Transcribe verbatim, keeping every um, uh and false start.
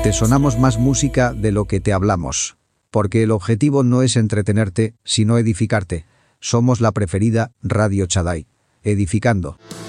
Te sonamos más música de lo que te hablamos. Porque el objetivo no es entretenerte, sino edificarte. Somos la preferida Radio Chadai. Edificando.